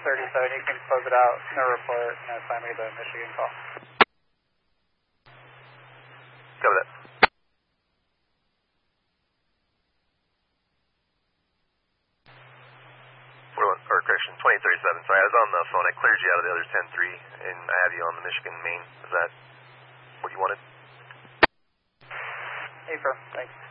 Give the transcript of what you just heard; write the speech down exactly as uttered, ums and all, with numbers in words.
thirty-seven, you can close it out, no report, no time to the Michigan call. Cover that. Or correction, twenty thirty-seven. Sorry, I was on the phone. I cleared you out of the other ten three, and I have you on the Michigan main. Is that what you wanted? Hey, firm. Thanks.